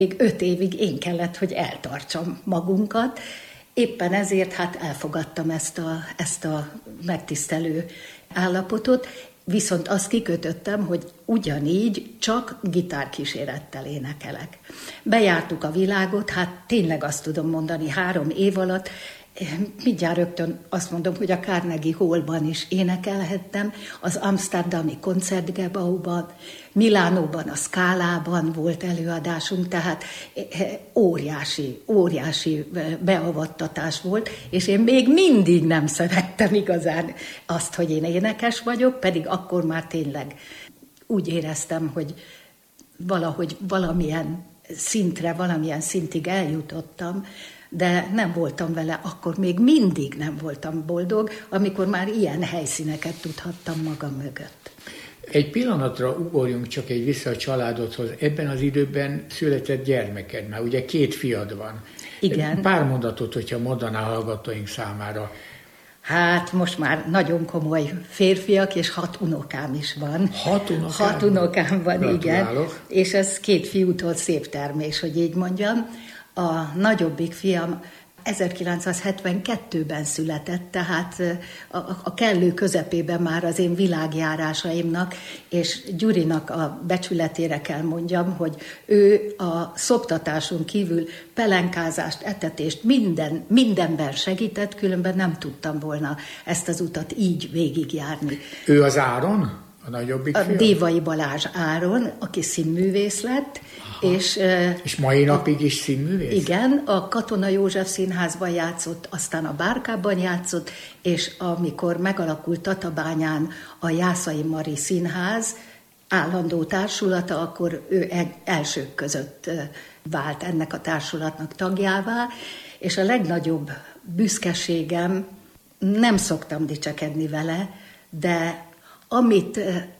Még 5 évig én kellett, hogy eltartsam magunkat. Éppen ezért hát elfogadtam ezt a megtisztelő állapotot, viszont azt kikötöttem, hogy ugyanígy csak gitárkísérettel énekelek. Bejártuk a világot, hát tényleg azt tudom mondani, 3 év alatt, mindjárt rögtön azt mondom, hogy a Carnegie Hallban is énekelhettem, az amsterdami Koncertgebouwban, Milánóban, a Scalában volt előadásunk, tehát óriási beavattatás volt, és én még mindig nem szerettem igazán azt, hogy én énekes vagyok, pedig akkor már tényleg úgy éreztem, hogy valahogy valamilyen szintig eljutottam, de nem voltam vele, akkor még mindig nem voltam boldog, amikor már ilyen helyszíneket tudhattam magam mögött. Egy pillanatra ugorjunk csak vissza a családodhoz. Ebben az időben született gyermeked, már ugye 2 fiad van. Igen. Pár mondatot, hogyha mondanál hallgatóink számára. Hát most már nagyon komoly férfiak, és 6 unokám is van. 6 unokám? 6 unokám van, Gratulálok. igen. És ez 2 fiútól szép termés, hogy így mondjam. A nagyobbik fiam 1972-ben született, tehát a kellő közepében már az én világjárásaimnak, és Gyurinak a becsületére kell mondjam, hogy ő a szoptatáson kívül pelenkázást, etetést, mindenben segített, különben nem tudtam volna ezt az utat így végigjárni. Ő az Áron? A nagyobbik fiam? A Dévai Balázs Áron, aki színművész lett, és mai napig is színművész? Igen, a Katona József Színházban játszott, aztán a Bárkában játszott, és amikor megalakult Tatabányán a Jászai Mari Színház állandó társulata, akkor ő elsők között vált ennek a társulatnak tagjává, és a legnagyobb büszkeségem, nem szoktam dicsekedni vele, de amit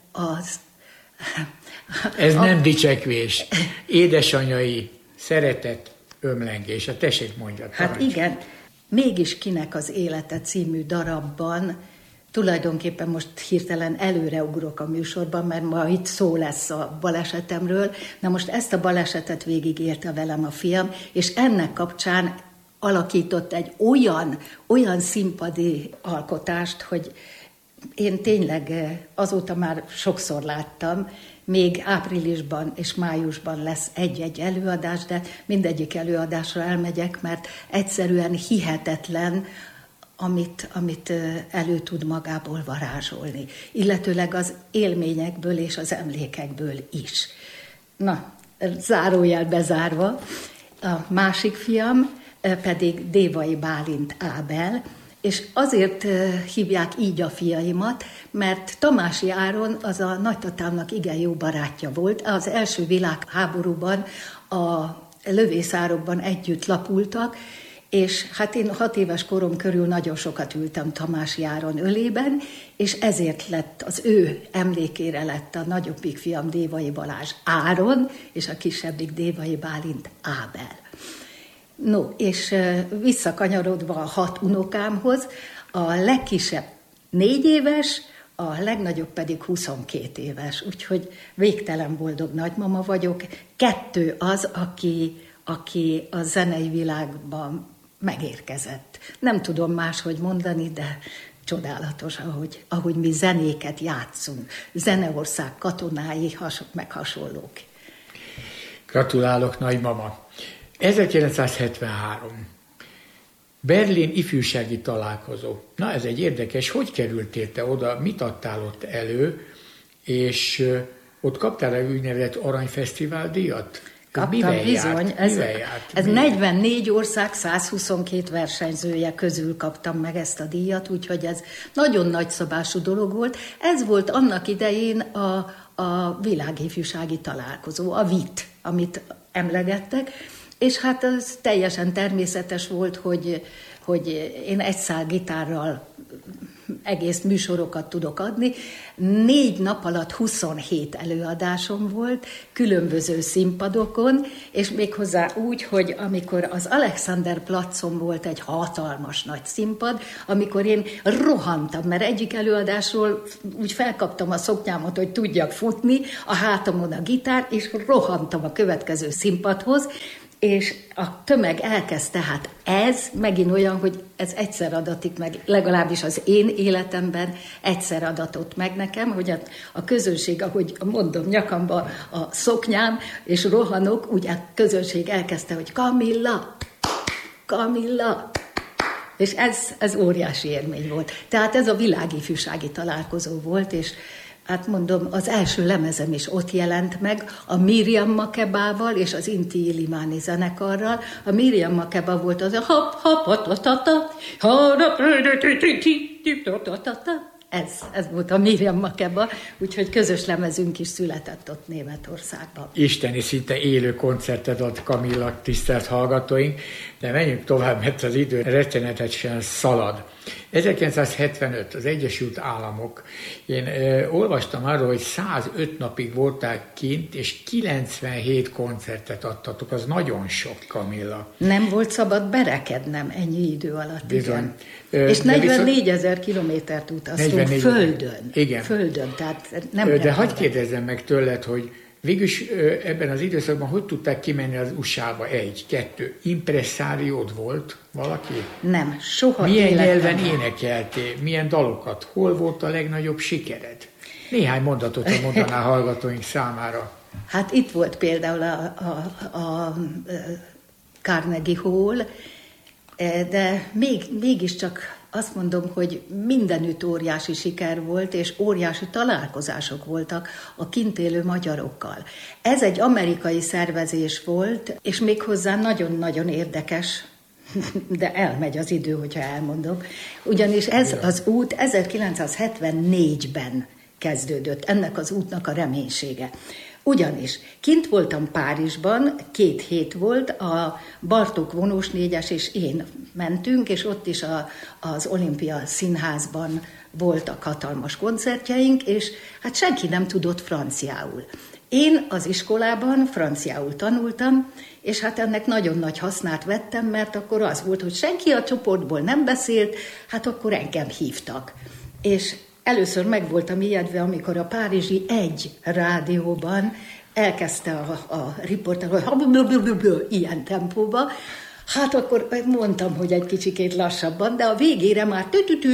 Ez nem dicsekvés. Édesanyai szeretet, ömlengés. Tessék, mondja. Hát igen, Mégis kinek az élete című darabban, tulajdonképpen most hirtelen előreugrok a műsorban, mert ma itt szó lesz a balesetemről. Na most ezt a balesetet végigérte velem a fiam, és ennek kapcsán alakított egy olyan színpadi alkotást, hogy én tényleg azóta már sokszor láttam, még áprilisban és májusban lesz egy-egy előadás, de mindegyik előadásra elmegyek, mert egyszerűen hihetetlen, amit elő tud magából varázsolni, illetőleg az élményekből és az emlékekből is. Na, zárójel bezárva, a másik fiam pedig Dévai Bálint Ábel, és azért hívják így a fiaimat, mert Tamási Áron az a nagytatámnak igen jó barátja volt. Az első világháborúban a lövészárokban együtt lapultak, és hát én 6 éves korom körül nagyon sokat ültem Tamási Áron ölében, és ezért lett, az ő emlékére lett a nagyobbik fiam Dévai Balázs Áron, és a kisebbik Dévai Bálint Ábel. No, és visszakanyarodva a 6 unokámhoz, a legkisebb 4 éves, a legnagyobb pedig 22 éves, úgyhogy végtelen boldog nagymama vagyok. 2 az, aki a zenei világban megérkezett. Nem tudom máshogy mondani, de csodálatos, ahogy mi zenéket játszunk. Zeneország katonái, meg hasonlók. Gratulálok, nagymama! 1973. Berlin ifjúsági találkozó. Na, ez egy érdekes. Hogy kerültél te oda, mit adtál ott elő, és ott kaptál egy úgynevezett Aranyfesztivál díjat? Kaptam, bizony. Ez 44 ország 122 versenyzője közül kaptam meg ezt a díjat, úgyhogy ez nagyon nagyszabású dolog volt. Ez volt annak idején a világifjúsági találkozó, a VIT, amit emlegettek, és hát az teljesen természetes volt, hogy én egy szál gitárral egész műsorokat tudok adni. 4 nap alatt 27 előadásom volt, különböző színpadokon, és méghozzá úgy, hogy amikor az Alexanderplatzon volt egy hatalmas nagy színpad, amikor én rohantam, mert egyik előadásról úgy felkaptam a szoknyámat, hogy tudjak futni, a hátamon a gitár, és rohantam a következő színpadhoz, és a tömeg elkezd, tehát ez megint olyan, hogy ez egyszer adatik meg, legalábbis az én életemben egyszer adatott meg nekem, hogy a közönség, ahogy mondom, nyakamba a szoknyám, és rohanok, úgy a közönség elkezdte, hogy Kamilla, Kamilla, és ez óriási élmény volt. Tehát ez a világifjúsági találkozó volt, és hát mondom, az első lemezem is ott jelent meg, a Miriam Makebával és az Inti Illimani zenekarral. A Miriam Makeba volt az a ez volt a Miriam Makeba, úgyhogy közös lemezünk is született ott Németországban. Isteni, szinte élő koncertet ad Kamilla, tisztelt hallgatóink, de menjünk tovább, mert az idő rettenetesen szalad. 1975, az Egyesült Államok. Én olvastam arról, hogy 105 napig voltál kint, és 97 koncertet adtatok. Az nagyon sok, Kamilla. Nem volt szabad berekednem ennyi idő alatt. Bizony. És 44 000 kilométert utaztunk földön. Igen. Földön, tehát nem. De hadd kérdezzem meg tőled, hogy végülis ebben az időszakban hogy tudták kimenni az USA-ba? 1, 2. Impresszáriód volt valaki? Nem, soha. Milyen nyelven énekeltél? Milyen dalokat? Hol volt a legnagyobb sikered? Néhány mondatot mondanál hallgatóink számára. Hát itt volt például a Carnegie Hall, de mégiscsak azt mondom, hogy mindenütt óriási siker volt, és óriási találkozások voltak a kint élő magyarokkal. Ez egy amerikai szervezés volt, és méghozzá nagyon-nagyon érdekes, de elmegy az idő, hogyha elmondom. Ugyanis ez az út 1974-ben kezdődött, ennek az útnak a reménysége. Ugyanis kint voltam Párizsban, 2 hét volt, a Bartók vonós 4-es és én mentünk, és ott is az Olimpia Színházban voltak hatalmas koncertjeink, és hát senki nem tudott franciául. Én az iskolában franciául tanultam, és hát ennek nagyon nagy hasznát vettem, mert akkor az volt, hogy senki a csoportból nem beszélt, hát akkor engem hívtak. És először meg voltam ijedve, amikor a párizsi Egy rádióban elkezdte a riporter, hogy ilyen tempóba. Hát akkor mondtam, hogy egy kicsikét lassabban, de a végére már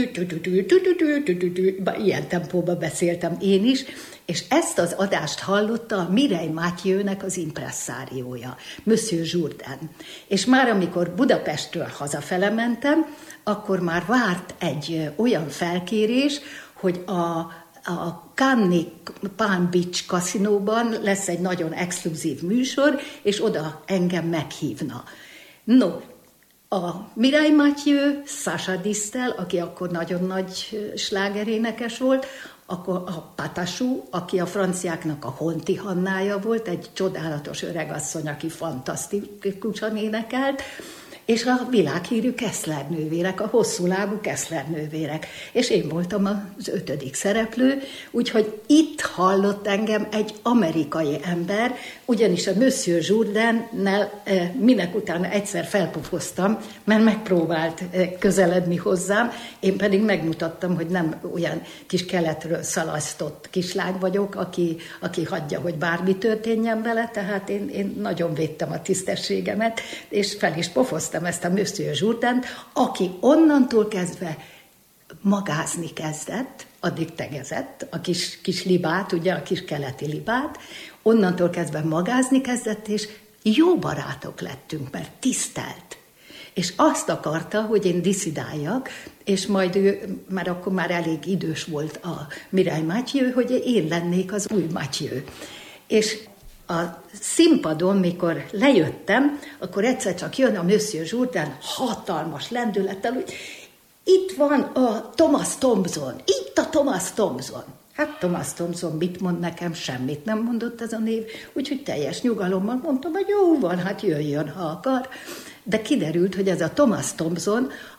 ilyen tempóba beszéltem én is, és ezt az adást hallotta a Mireille Mathieu-nek az impresszáriója, Monsieur Jourdain. És már amikor Budapestről hazafele mentem, akkor már várt egy olyan felkérés, hogy a Cannes Palm Beach kaszinóban lesz egy nagyon exkluzív műsor, és oda engem meghívna. No, a Mireille Mathieu, Sacha Distel, aki akkor nagyon nagy slágerénekes volt, akkor a Patachou, aki a franciáknak a Honti Hannája volt, egy csodálatos öregasszony, aki fantasztikusan énekelt, és a világhírű Kessler nővérek, a hosszú lábú Kessler nővérek. És én voltam az 5. szereplő, úgyhogy itt hallott engem egy amerikai ember, ugyanis a Monsieur Jourdainnel minek utána egyszer felpofoztam, mert megpróbált közeledni hozzám, én pedig megmutattam, hogy nem olyan kis keletről szalasztott kislány vagyok, aki hagyja, hogy bármi történjen vele, tehát én nagyon védtem a tisztességemet, és fel is pofoztam ezt a Monsieur Jourdaint, aki onnantól kezdve magázni kezdett, addig tegezett, a kis libát, ugye a kis keleti libát, onnantól kezdve magázni kezdett, és jó barátok lettünk, mert tisztelt. És azt akarta, hogy én disszidáljak, és majd ő, már akkor már elég idős volt a Mireille Mathieu, hogy én lennék az új Mathieu. És a színpadon, mikor lejöttem, akkor egyszer csak jön a Monsieur Jourdain hatalmas lendülettel, hogy itt van a Thomas Thompson, itt a Thomas Thompson. Hát Thomas Thompson mit mond nekem? Semmit nem mondott ez a név, úgyhogy teljes nyugalommal mondtam, hogy jó van, hát jöjjön, ha akar. De kiderült, hogy ez a Thomas Thompson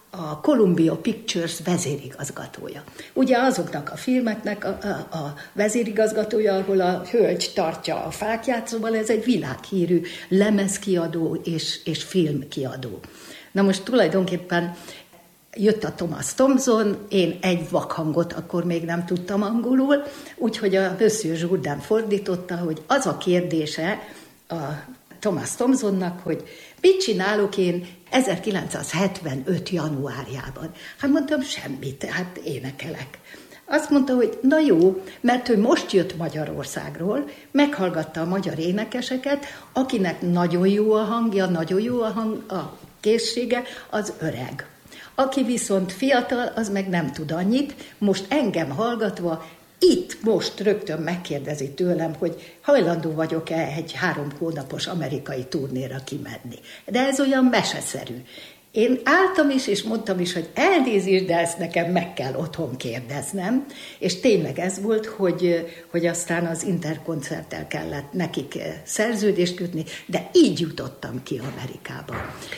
a Columbia Pictures vezérigazgatója. Ugye azoknak a filmeknek a vezérigazgatója, ahol a hölgy tartja a fákját, szóval ez egy világhírű lemezkiadó és filmkiadó. Na most tulajdonképpen jött a Thomas Thompson, én egy vakhangot akkor még nem tudtam angolul, úgyhogy a Monsieur Jourdain fordította, hogy az a kérdése a Thomas Thompsonnak, hogy mit csinálok én 1975. januárjában. Hát mondtam, semmit, hát énekelek. Azt mondta, hogy na jó, mert ő most jött Magyarországról, meghallgatta a magyar énekeseket, akinek nagyon jó a hangja, nagyon jó a készsége, az öreg. Aki viszont fiatal, az meg nem tud annyit, most engem hallgatva, itt most rögtön megkérdezi tőlem, hogy hajlandó vagyok-e egy 3 hónapos amerikai turnéra kimenni. De ez olyan meseszerű. Én álltam is, és mondtam is, hogy elnézést, de ezt nekem meg kell otthon kérdeznem. És tényleg ez volt, hogy aztán az Interkoncerttel kellett nekik szerződést kötni, de így jutottam ki Amerikába.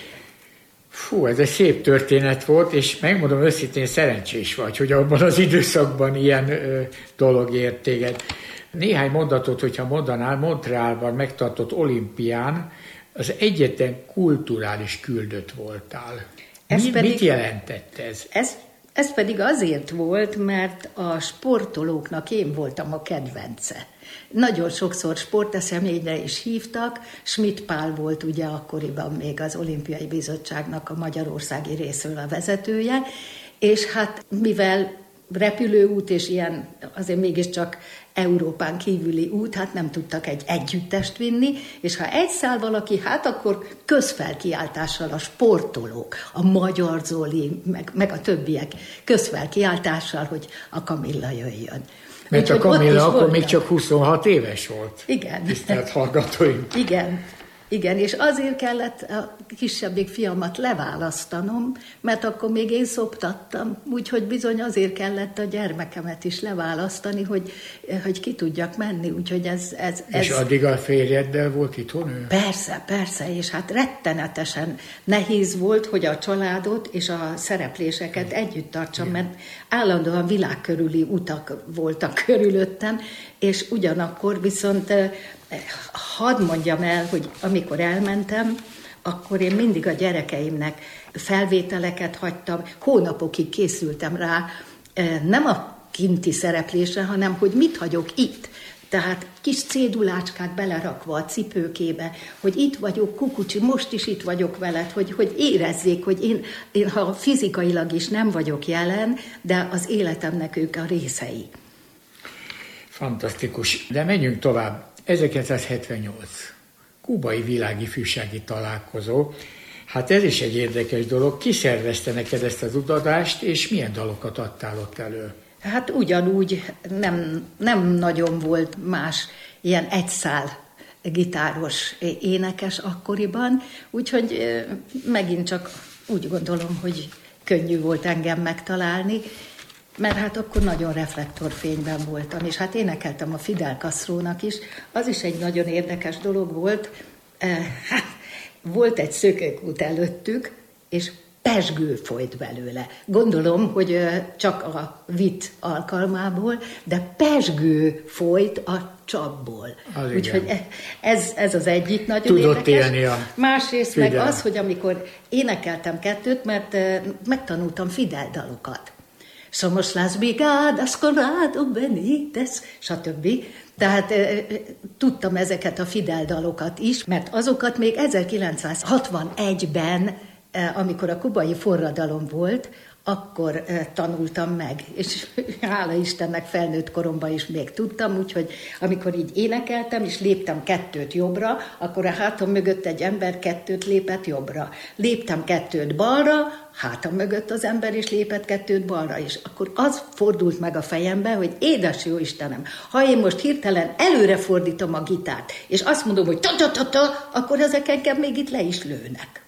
Fú, ez egy szép történet volt, és megmondom őszintén, szerencsés vagy, hogy abban az időszakban ilyen dolog ért téged. Néhány mondatot, hogyha mondanál, Montrealban megtartott olimpián az egyetlen kulturális küldött voltál. Mit jelentett ez? Ez pedig azért volt, mert a sportolóknak én voltam a kedvence. Nagyon sokszor sporteseményre is hívtak, Schmidt Pál volt ugye akkoriban még az Olimpiai Bizottságnak a magyarországi részről a vezetője, és hát mivel repülőút és ilyen azért mégiscsak Európán kívüli út, hát nem tudtak egy együttest vinni, és ha egy száll valaki, hát akkor közfelkiáltással a sportolók, a Magyar Zoli, meg a többiek közfelkiáltással, hogy a Camilla jöjjön. Mert a Camilla akkor még csak 26 éves volt. Igen. Tisztelt hallgatóink. Igen, és azért kellett a kisebbik fiamat leválasztanom, mert akkor még én szoptattam, úgyhogy bizony azért kellett a gyermekemet is leválasztani, hogy ki tudjak menni, úgyhogy ez... És addig a férjeddel volt itthon ő? Persze, és hát rettenetesen nehéz volt, hogy a családot és a szerepléseket együtt tartsam, mert állandóan világkörüli utak voltak körülöttem, és ugyanakkor viszont... Hadd mondjam el, hogy amikor elmentem, akkor én mindig a gyerekeimnek felvételeket hagytam, hónapokig készültem rá, nem a kinti szereplésre, hanem hogy mit hagyok itt. Tehát kis cédulácskát belerakva a cipőkébe, hogy itt vagyok, Kukucsi, most is itt vagyok veled, hogy érezzék, hogy én ha fizikailag is nem vagyok jelen, de az életemnek ők a részei. Fantasztikus. De menjünk tovább. 1978. Kubai világifjúsági találkozó. Hát ez is egy érdekes dolog. Ki szervezte neked ezt az utazást, és milyen dalokat adtál ott elő? Hát ugyanúgy nem nagyon volt más ilyen egyszál gitáros énekes akkoriban, úgyhogy megint csak úgy gondolom, hogy könnyű volt engem megtalálni, mert hát akkor nagyon reflektorfényben voltam, és hát énekeltem a Fidel Castrónak is, az is egy nagyon érdekes dolog volt. Volt egy szökőkút előttük, és pezsgő folyt belőle. Gondolom, hogy csak a vicc alkalmából, de pezsgő folyt a csapból. Úgyhogy ez az egyik nagyon tudott érdekes. Élni a Másrészt Fidel. meg az, hogy amikor énekeltem kettőt, mert megtanultam Fidel dalokat. Somos las brigadas, Conrado Benítez, stb. Tehát tudtam ezeket a Fidel dalokat is, mert azokat még 1961-ben, amikor a kubai forradalom volt, akkor tanultam meg, és hála Istennek felnőtt koromban is még tudtam, úgyhogy amikor így énekeltem, és léptem 2 jobbra, akkor a hátam mögött egy ember 2 lépett jobbra. Léptem 2 balra, hátam mögött az ember is lépett 2 balra is. Akkor az fordult meg a fejembe, hogy édes jó Istenem, ha én most hirtelen előre fordítom a gitárt, és azt mondom, hogy ta-ta-ta-ta, akkor ezek engem még itt le is lőnek.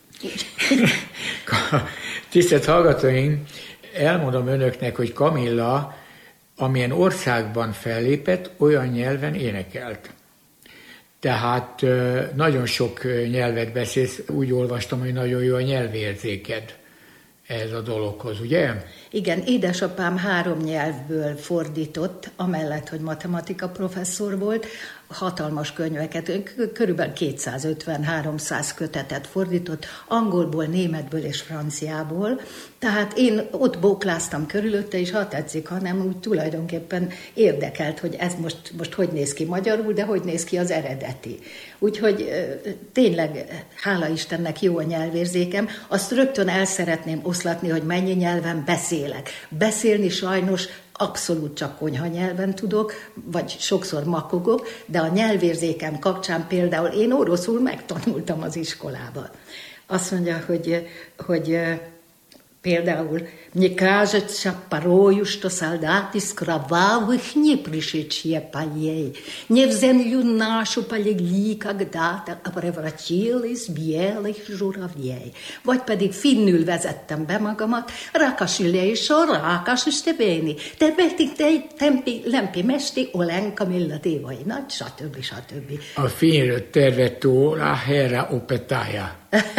Tisztelt hallgatóink, elmondom önöknek, hogy Camilla, amilyen országban fellépett, olyan nyelven énekelt. Tehát nagyon sok nyelvet beszélsz, úgy olvastam, hogy nagyon jó a nyelvérzéked. ehhez a dologhoz, ugye? Igen, édesapám 3 nyelvből fordított, amellett, hogy matematika professzor volt, hatalmas könyveket, körülbelül 250-300 kötetet fordított, angolból, németből és franciából. Tehát én ott bókláztam körülötte, és ha tetszik, hanem úgy tulajdonképpen érdekelt, hogy ez most hogy néz ki magyarul, de hogy néz ki az eredeti. Úgyhogy tényleg, hála Istennek jó a nyelvérzékem. Azt rögtön el szeretném oszlatni, hogy mennyi nyelven beszélek. Beszélni sajnos abszolút csak konyhanyelven tudok, vagy sokszor makogok, de a nyelvérzékem kapcsán például én oroszul megtanultam az iskolában. Azt mondja, hogy például «Мне кажется, порою, что солдаты с кровавых не пришедшие полей, не в землю нашу полегли когда-то, а превратились в белых журавлей». Vagy pedig finnül vezettem be magamat, «Rakas ülésor, rakas üstebéni, te beti tempi lempi mesti olenka milladévai», nagy, stb. A finnről tervettó a herra opetája.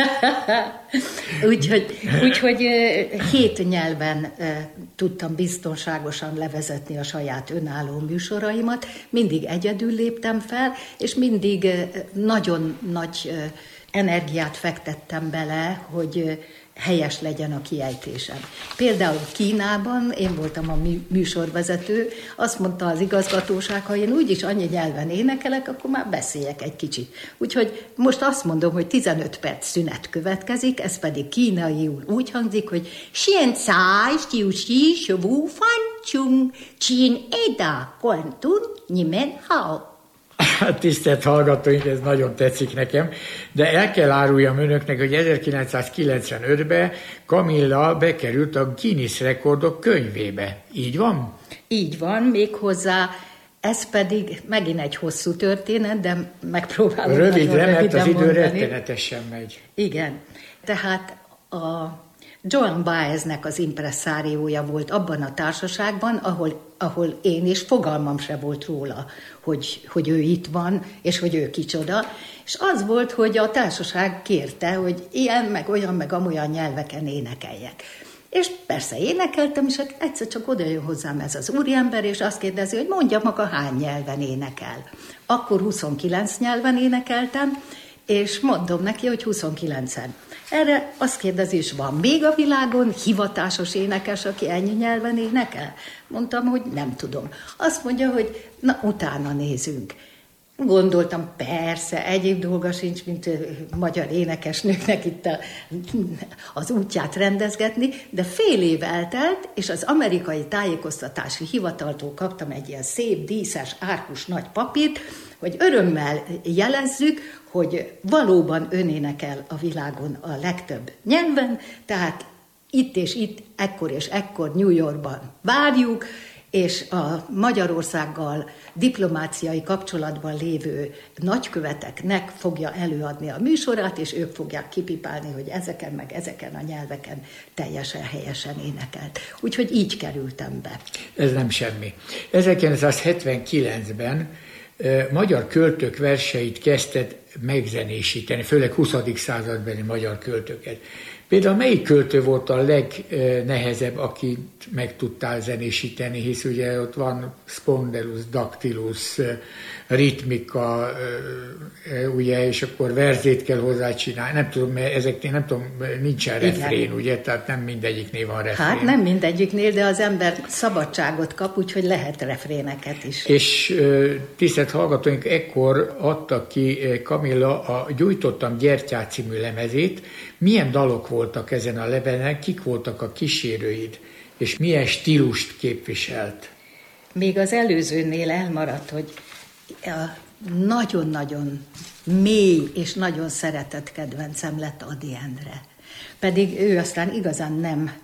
Úgyhogy 7 nyelven tudtam biztonságosan levezetni a saját önálló műsoraimat, mindig egyedül léptem fel, és mindig nagyon nagy energiát fektettem bele, hogy helyes legyen a kiejtésem. Például Kínában én voltam a műsorvezető, azt mondta az igazgatóság, ha én úgyis annyi nyelven énekelek, akkor már beszéljek egy kicsit. Úgyhogy most azt mondom, hogy 15 perc szünet következik, ez pedig kínaiul úgy hangzik, hogy Xian cai xiu xi shu fan chung chin eda guan tun nimen hao. Tisztelt hallgatóink, ez nagyon tetszik nekem, de el kell áruljam önöknek, hogy 1995-ben Camilla bekerült a Guinness rekordok könyvébe. Így van? Így van, méghozzá ez pedig megint egy hosszú történet, de megpróbálom rövidre, mert az idő mondani. rettenetesen megy. Igen, tehát a Joan Baeznek az impresszáriója volt abban a társaságban, ahol én is fogalmam se volt róla, hogy ő itt van, és hogy ő kicsoda. És az volt, hogy a társaság kérte, hogy ilyen, meg olyan, meg amolyan nyelveken énekeljek. És persze énekeltem, és egyszer csak oda jön hozzám ez az úriember, és azt kérdezi, hogy mondja maga hány nyelven énekel. Akkor 29 nyelven énekeltem, és mondom neki, hogy 29-en. Erre azt kérdezi, és van még a világon hivatásos énekes, aki ennyi nyelven énekel? Mondtam, hogy nem tudom. Azt mondja, hogy na, utána nézünk. Gondoltam, persze, egyéb dolga sincs, mint magyar énekesnőknek itt az útját rendezgetni, de fél év eltelt, és az amerikai tájékoztatási hivataltól kaptam egy ilyen szép, díszes, árkus nagy papírt, hogy örömmel jelezzük, hogy valóban ön énekel a világon a legtöbb nyelven, tehát itt és itt, ekkor és ekkor New Yorkban várjuk, és a Magyarországgal diplomáciai kapcsolatban lévő nagyköveteknek fogja előadni a műsorát, és ők fogják kipipálni, hogy ezeken meg ezeken a nyelveken teljesen helyesen énekelt. Úgyhogy így kerültem be. Ez nem semmi. 1979-ben magyar költők verseit kezdett megzenésíteni, főleg 20. századbeli magyar költőket. Például melyik költő volt a legnehezebb, akit meg tudtál zenésíteni, hisz ugye ott van Sponderus, Dactylus, ritmika, ugye, és akkor verzét kell hozzá csinálni. Nem tudom, mert ezeknél nem tudom, nincsen refrén, ugye, tehát nem mindegyiknél van refrén. Hát nem mindegyiknél, de az ember szabadságot kap, úgyhogy lehet refréneket is. És tisztelt hallgatóink, ekkor adta ki Camilla a Gyújtottam gyertyát című lemezét. Milyen dalok voltak ezen a lemezen, kik voltak a kísérőid, és milyen stílust képviselt? Még az előzőnél elmaradt, hogy nagyon-nagyon mély és nagyon szeretett kedvencem lett Ady Endre. Pedig ő aztán igazán nem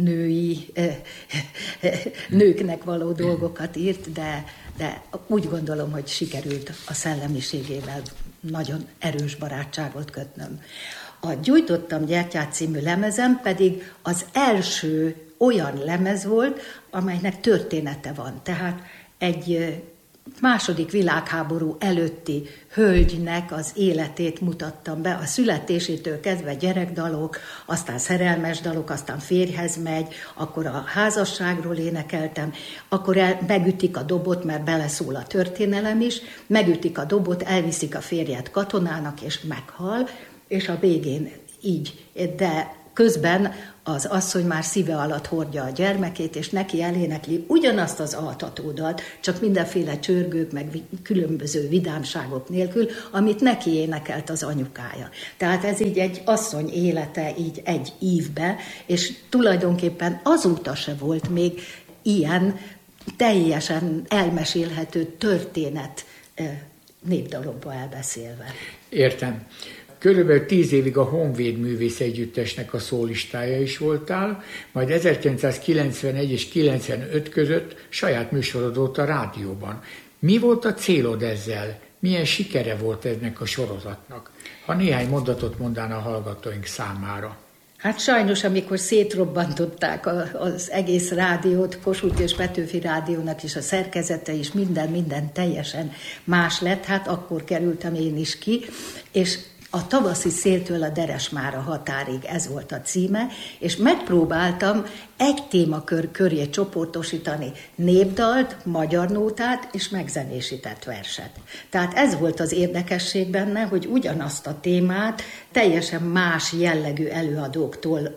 nőknek való dolgokat írt, de úgy gondolom, hogy sikerült a szellemiségével nagyon erős barátságot kötnöm. A Gyújtottam gyertyát című lemezem pedig az első olyan lemez volt, amelynek története van. Tehát egy II. Világháború előtti hölgynek az életét mutattam be, a születésétől kezdve gyerekdalok, aztán szerelmes dalok, aztán férjhez megy, akkor a házasságról énekeltem, akkor megütik a dobot, mert beleszól a történelem is, megütik a dobot, elviszik a férjet katonának, és meghal, és a végén így, de közben az asszony már szíve alatt hordja a gyermekét, és neki elénekli ugyanazt az altatódalt, csak mindenféle csörgők, meg különböző vidámságok nélkül, amit neki énekelt az anyukája. Tehát ez így egy asszony élete így egy ívbe, és tulajdonképpen azóta se volt még ilyen teljesen elmesélhető történet népdalokba elbeszélve. Értem. Körülbelül 10 évig a Honvéd Művész Együttesnek a szólistája is voltál, majd 1991 és 95 között saját műsorod volt a rádióban. Mi volt a célod ezzel? Milyen sikere volt ennek a sorozatnak? Ha néhány mondatot mondaná a hallgatóink számára. Hát sajnos, amikor szétrobbantották az egész rádiót, Kossuth és Petőfi Rádiónak is a szerkezete is, minden teljesen más lett, hát akkor kerültem én is ki, és a tavaszi széltől a Deresmára határig, ez volt a címe, és megpróbáltam egy témakör köré csoportosítani népdalt, magyar nótát és megzenésített verset. Tehát ez volt az érdekesség benne, hogy ugyanazt a témát teljesen más jellegű előadóktól,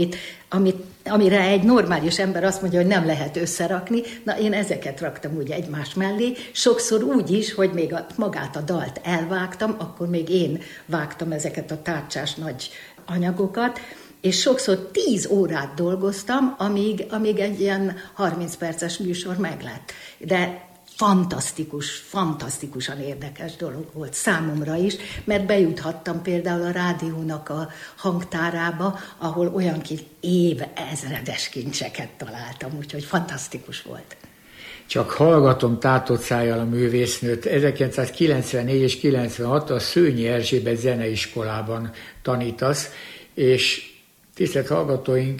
amire egy normális ember azt mondja, hogy nem lehet összerakni, na én ezeket raktam úgy egymás mellé, sokszor úgy is, hogy még magát a dalt elvágtam, akkor még én vágtam ezeket a tárcsás nagy anyagokat, és sokszor 10 órát dolgoztam, amíg egy ilyen 30 perces műsor meglett. De fantasztikusan érdekes dolog volt számomra is, mert bejuthattam például a rádiónak a hangtárába, ahol olyan évezredes kincseket találtam, úgyhogy fantasztikus volt. Csak hallgatom tátott szájjal a művésznőt. 1994 és 96 a Szőnyi Erzsébet Zeneiskolában tanítasz, és tisztelt hallgatóink,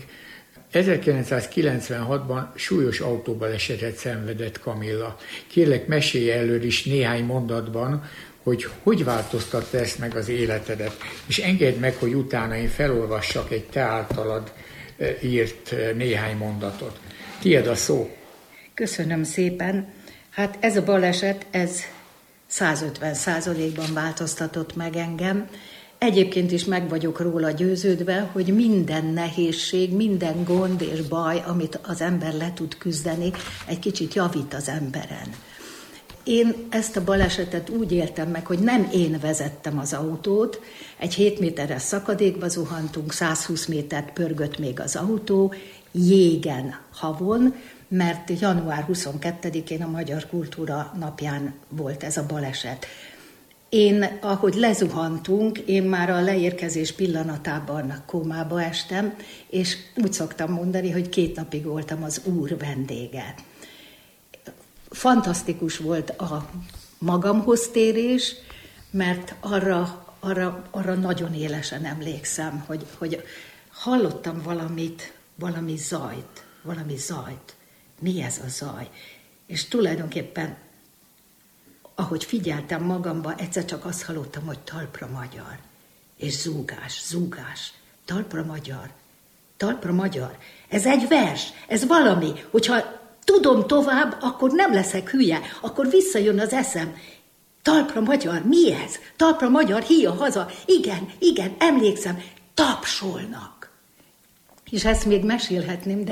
1996-ban súlyos autóbalesetet szenvedett Kamilla. Kérlek, mesélj elől is néhány mondatban, hogy változtatta ezt meg az életedet. És engedd meg, hogy utána én felolvassak egy te általad írt néhány mondatot. Tied a szó. Köszönöm szépen. Hát ez a baleset, ez 150%-ban változtatott meg engem. Egyébként is meg vagyok róla győződve, hogy minden nehézség, minden gond és baj, amit az ember le tud küzdeni, egy kicsit javít az emberen. Én ezt a balesetet úgy éltem meg, hogy nem én vezettem az autót, egy 7 méteres szakadékba zuhantunk, 120 métert pörgött még az autó, jégen, havon, mert január 22-én a Magyar Kultúra napján volt ez a baleset. Én, ahogy lezuhantunk, én már a leérkezés pillanatában kómába estem, és úgy szoktam mondani, hogy 2 napig voltam az Úr vendége. Fantasztikus volt a magamhoz térés, mert arra nagyon élesen emlékszem, hogy hallottam valami zajt. Mi ez a zaj? És tulajdonképpen ahogy figyeltem magamba, egyszer csak azt hallottam, hogy talpra magyar, és zúgás, talpra magyar. Ez egy vers, ez valami, hogyha tudom tovább, akkor nem leszek hülye, akkor visszajön az eszem. Talpra magyar, mi ez? Talpra magyar, híja haza, igen, emlékszem, tapsolnak. És ezt még mesélhetném,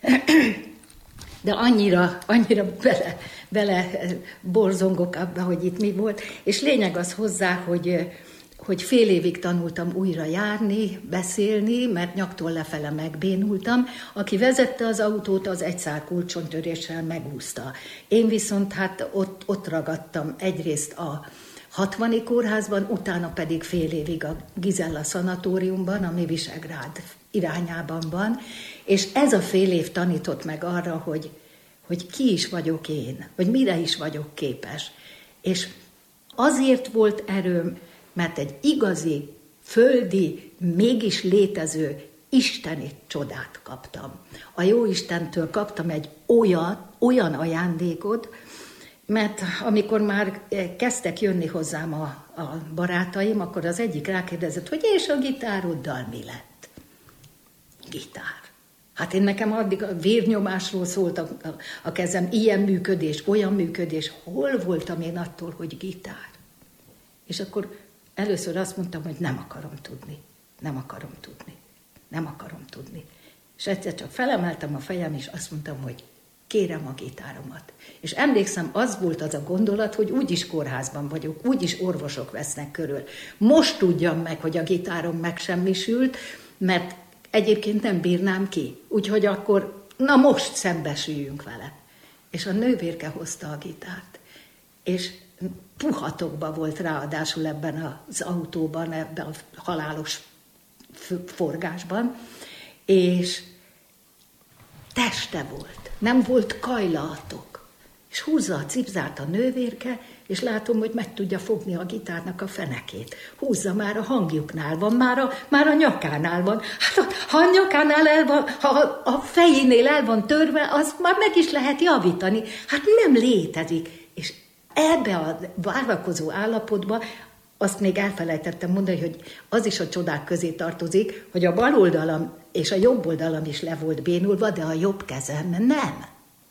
de annyira bele borzongok abba, hogy itt mi volt. És lényeg az hozzá, hogy fél évig tanultam újra járni, beszélni, mert nyaktól lefele megbénultam. Aki vezette az autót, az egy szál kulcsontöréssel megúszta. Én viszont hát ott ragadtam egyrészt a 60. kórházban, utána pedig fél évig a Gizella szanatóriumban, ami Visegrád irányában van, és ez a fél év tanított meg arra, hogy ki is vagyok én, hogy mire is vagyok képes. És azért volt erőm, mert egy igazi, földi, mégis létező isteni csodát kaptam. A Jóistentől kaptam egy olyan ajándékot, Mert amikor már kezdtek jönni hozzám a barátaim, akkor az egyik rákérdezett, hogy és a gitároddal mi lett? Gitár. Hát én nekem addig a vérnyomásról szólt a kezem, ilyen működés, olyan működés, hol voltam én attól, hogy gitár? És akkor először azt mondtam, hogy nem akarom tudni. És egyszer csak felemeltem a fejem, és azt mondtam, hogy kérem a gitáromat. És emlékszem, az volt az a gondolat, hogy úgyis kórházban vagyok, úgyis orvosok vesznek körül. Most tudjam meg, hogy a gitárom megsemmisült, mert egyébként nem bírnám ki. Úgyhogy akkor, na most szembesüljünk vele. És a nővérke hozta a gitárt. És puhatokba volt ráadásul ebben az autóban, ebben a halálos forgásban, és teste volt, nem volt kajlatok. És húzza a cipzárt a nővérke, és látom, hogy meg tudja fogni a gitárnak a fenekét. Húzza, már a hangjuknál van, már a nyakánál van. Hát ha a nyakánál el van, ha a fejénél el van törve, az már meg is lehet javítani. Hát nem létezik. És ebbe a várakozó állapotba azt még elfelejtettem mondani, hogy az is a csodák közé tartozik, hogy a bal oldalam és a jobb oldalam is le volt bénulva, de a jobb kezem nem.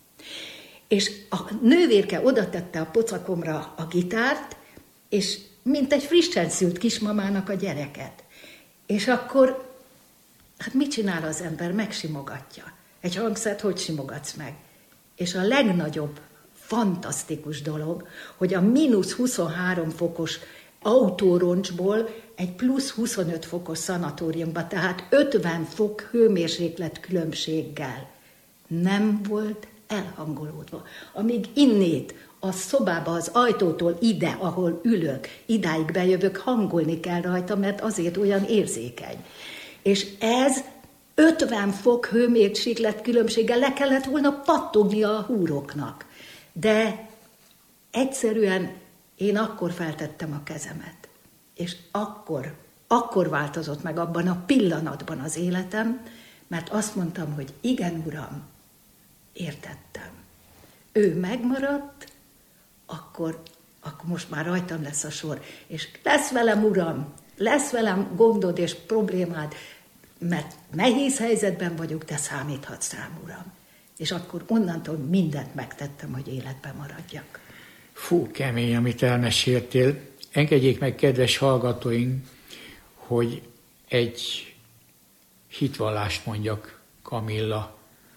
És a nővérke oda tette a pocakomra a gitárt, és mint egy frissen szült kismamának a gyereket. És akkor, hát mit csinál az ember? Megsimogatja. Egy hangszert hogy simogatsz meg? És a legnagyobb, fantasztikus dolog, hogy a mínusz 23 fokos autóroncsból egy plusz 25 fokos szanatóriumba, tehát 50 fok hőmérséklet különbséggel nem volt elhangolódva. Amíg innét a szobába, az ajtótól ide, ahol ülök, idáig bejövök, hangolni kell rajta, mert azért olyan érzékeny. És ez 50 fok hőmérséklet különbséggel le kellett volna pattogni a húroknak. De egyszerűen én akkor feltettem a kezemet, és akkor változott meg abban a pillanatban az életem, mert azt mondtam, hogy igen, Uram, értettem. Ő megmaradt, akkor most már rajtam lesz a sor, és lesz velem, Uram, lesz velem gondod és problémád, mert nehéz helyzetben vagyok, de számíthatsz rám, Uram. És akkor onnantól mindent megtettem, hogy életben maradjak. Fú, kemény, amit elmeséltél. Engedjék meg, kedves hallgatóink, hogy egy hitvallást mondjak Kamilla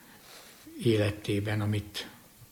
életében, amit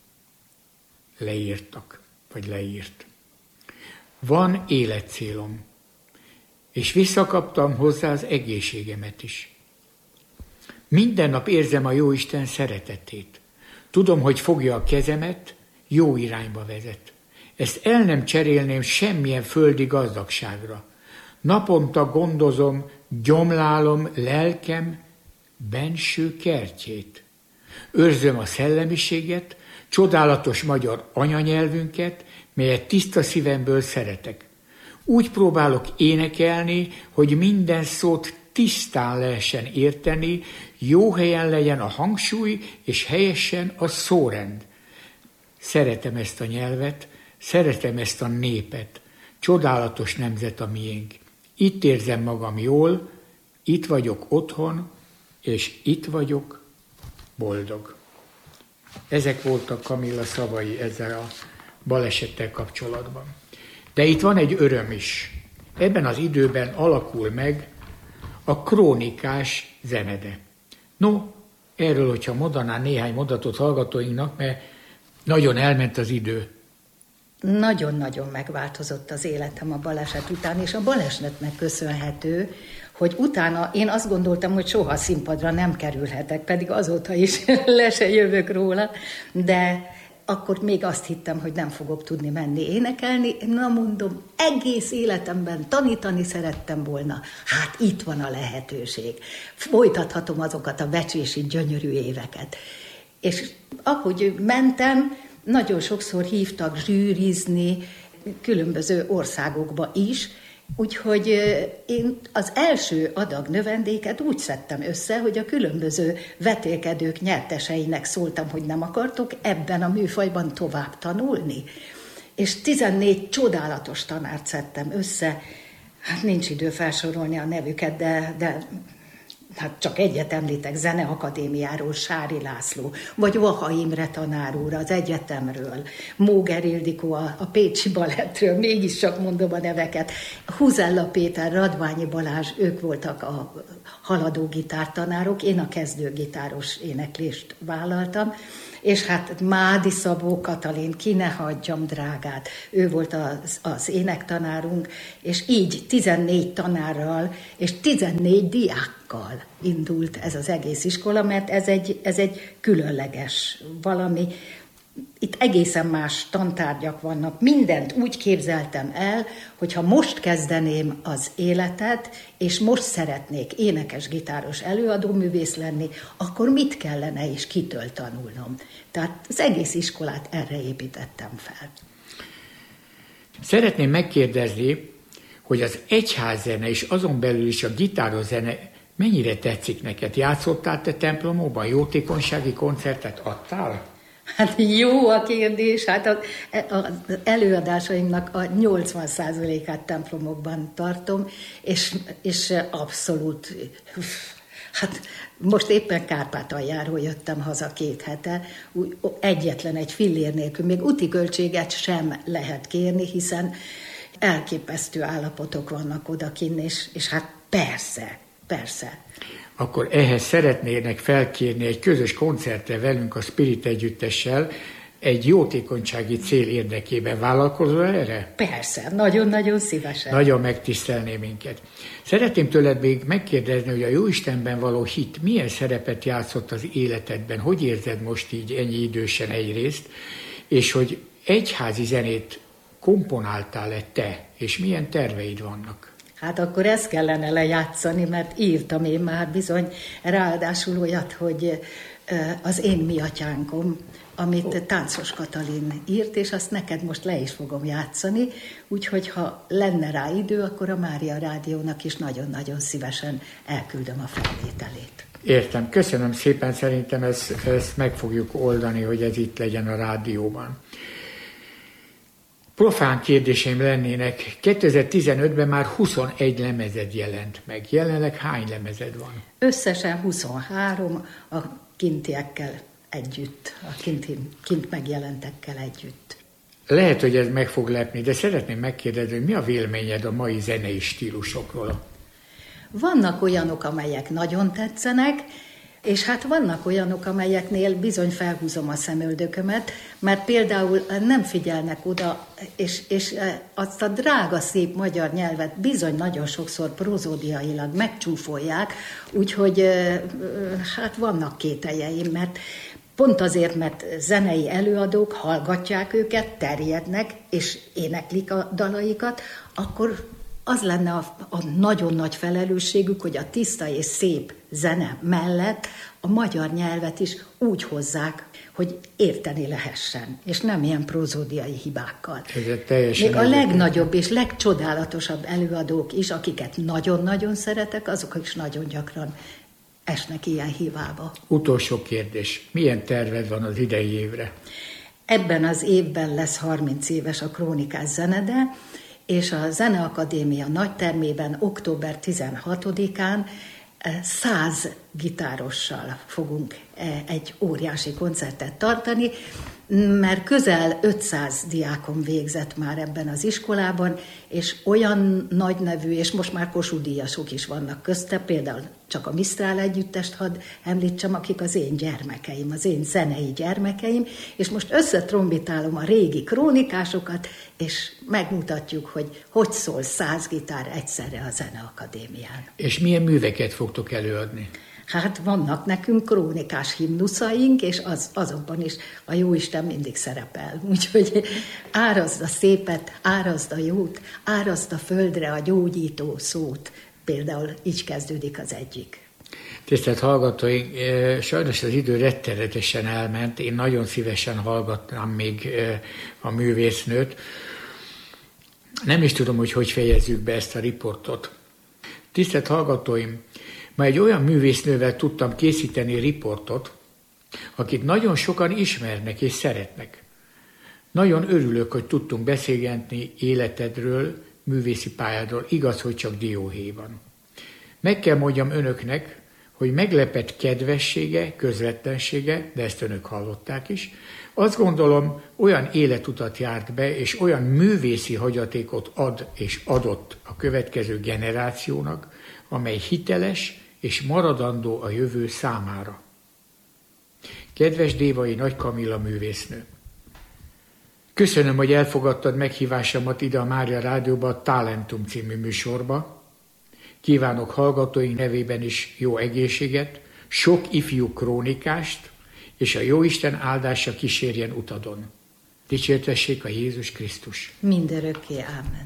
leírtak, vagy leírt. Van életcélom, és visszakaptam hozzá az egészségemet is. Minden nap érzem a Jóisten szeretetét. Tudom, hogy fogja a kezemet, jó irányba vezet. Ezt el nem cserélném semmilyen földi gazdagságra. Naponta gondozom, gyomlálom lelkem benső kertjét. Őrzöm a szellemiséget, csodálatos magyar anyanyelvünket, melyet tiszta szívemből szeretek. Úgy próbálok énekelni, hogy minden szót tisztán lehessen érteni, jó helyen legyen a hangsúly, és helyesen a szórend. Szeretem ezt a nyelvet, szeretem ezt a népet. Csodálatos nemzet a miénk. Itt érzem magam jól, itt vagyok otthon, és itt vagyok boldog. Ezek voltak Kamilla szavai ezzel a balesettel kapcsolatban. De itt van egy öröm is. Ebben az időben alakul meg a krónikás zenede. No, erről, hogyha mondanál néhány mondatot hallgatóinknak, mert nagyon elment az idő. Nagyon-nagyon megváltozott az életem a baleset után, és a balesetnek köszönhető, hogy utána én azt gondoltam, hogy soha színpadra nem kerülhetek, pedig azóta is le se jövök róla, de akkor még azt hittem, hogy nem fogok tudni menni énekelni. Na mondom, egész életemben tanítani szerettem volna. Hát itt van a lehetőség. Folytathatom azokat a becsési gyönyörű éveket. És ahogy mentem, nagyon sokszor hívtak zsűrizni különböző országokba is, Úgyhogy én az első adag növendéket úgy szedtem össze, hogy a különböző vetélkedők nyerteseinek szóltam, hogy nem akartok ebben a műfajban tovább tanulni. És 14 csodálatos tanárt szedtem össze. Hát nincs idő felsorolni a nevüket, de hát csak egyet említek, Zeneakadémiáról Sári László, vagy Vaha Imre tanár úr az egyetemről, Móger Ildikó a Pécsi Balettről, mégis csak mondom a neveket, Huzella Péter, Radványi Balázs, ők voltak a haladó gitártanárok, én a kezdőgitáros éneklést vállaltam, és hát Mádi Szabó Katalin, ki ne hagyjam drágát, ő volt az énektanárunk, és így 14 tanárral és 14 diákkal indult ez az egész iskola, mert ez egy különleges valami. Itt egészen más tantárgyak vannak. Mindent úgy képzeltem el, hogyha most kezdeném az életet, és most szeretnék énekes-gitáros előadóművész lenni, akkor mit kellene és kitől tanulnom. Tehát az egész iskolát erre építettem fel. Szeretném megkérdezni, hogy az egyházzene és azon belül is a gitáros zene mennyire tetszik neked? Játszottál te templomokban? Jótékonysági koncertet adtál? Hát jó a kérdés, hát az előadásaimnak a 80%-át templomokban tartom, és abszolút, hát most éppen Kárpátaljáról jöttem haza 2 hete, egyetlen egy fillér nélkül, még úti költséget sem lehet kérni, hiszen elképesztő állapotok vannak odakinn, és hát persze. Akkor ehhez szeretnének felkérni egy közös koncertre velünk a Spirit együttessel, egy jótékonysági cél érdekében. Vállalkozol erre? Persze, nagyon-nagyon szívesen. Nagyon megtisztelné minket. Szeretném tőled még megkérdezni, hogy a Jóistenben való hit milyen szerepet játszott az életedben? Hogy érzed most így ennyi idősen egyrészt? És hogy egyházi zenét komponáltál-e te? És milyen terveid vannak? Hát akkor ezt kellene lejátszani, mert írtam én már bizony, ráadásul olyat, hogy az én mi atyánkom, amit Táncos Katalin írt, és azt neked most le is fogom játszani, úgyhogy ha lenne rá idő, akkor a Mária Rádiónak is nagyon-nagyon szívesen elküldöm a felvételét. Értem, köszönöm szépen, szerintem ezt meg fogjuk oldani, hogy ez itt legyen a rádióban. Profán kérdéseim lennének. 2015-ben már 21 lemezed jelent meg. Jelenleg hány lemezed van? Összesen 23 a kintiekkel együtt, a kint megjelentekkel együtt. Lehet, hogy ez meg fog lepni, de szeretném megkérdezni, hogy mi a véleményed a mai zenei stílusokról? Vannak olyanok, amelyek nagyon tetszenek, és hát vannak olyanok, amelyeknél bizony felhúzom a szemöldökömet, mert például nem figyelnek oda, és azt a drága, szép magyar nyelvet bizony nagyon sokszor prozódiailag megcsúfolják, úgyhogy hát vannak kételjeim, mert pont azért, mert zenei előadók hallgatják őket, terjednek, és éneklik a dalaikat, akkor az lenne a nagyon nagy felelősségük, hogy a tiszta és szép zene mellett a magyar nyelvet is úgy hozzák, hogy érteni lehessen, és nem ilyen prozódiai hibákkal. Még a legnagyobb és legcsodálatosabb előadók is, akiket nagyon-nagyon szeretek, azok is nagyon gyakran esnek ilyen hibába. Utolsó kérdés. Milyen terved van az idei évre? Ebben az évben lesz 30 éves a Krónikás Zenede, és a Zeneakadémia nagytermében október 16-án 100 gitárossal fogunk egy óriási koncertet tartani, mert közel 500 diákom végzett már ebben az iskolában, és olyan nagy nevű, és most már Kossuth díjasok is vannak közte, például csak a Misztrál együttest hadd említsem, akik az én gyermekeim, az én zenei gyermekeim, és most összetrombitálom a régi krónikásokat, és megmutatjuk, hogy szól 100 gitár egyszerre a Zeneakadémián. És milyen műveket fogtok előadni? Hát vannak nekünk krónikás himnuszaink, és azokban is a Jóisten mindig szerepel. Úgyhogy árazd a szépet, árazd a jót, árazd a földre a gyógyító szót. Például így kezdődik az egyik. Tisztelt hallgatóink, sajnos az idő rettenetesen elment. Én nagyon szívesen hallgatnám még a művésznőt. Nem is tudom, hogy fejezzük be ezt a riportot. Tisztelt hallgatóim, ma egy olyan művésznővel tudtam készíteni riportot, akit nagyon sokan ismernek és szeretnek. Nagyon örülök, hogy tudtunk beszélgetni életedről, művészi pályádról, igaz, hogy csak dióhéjban. Meg kell mondjam önöknek, hogy meglepett kedvessége, közvetlensége, de ezt önök hallották is, azt gondolom, olyan életutat járt be, és olyan művészi hagyatékot ad és adott a következő generációnak, amely hiteles és maradandó a jövő számára. Kedves Dévai Nagy Kamilla művésznő! Köszönöm, hogy elfogadtad meghívásomat ide a Mária Rádióba, a Talentum című műsorba. Kívánok hallgatóink nevében is jó egészséget, sok ifjú krónikást, és a Jóisten áldása kísérjen utadon. Dicsértessék a Jézus Krisztus. Mindörökké, ámen.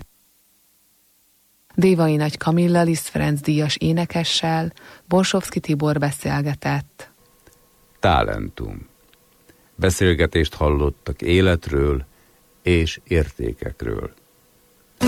Dévai Nagy Kamilla Liszt Ferenc díjas énekessel Borsovszky Tibor beszélgetett. Talentum. Beszélgetést hallottak életről és értékekről.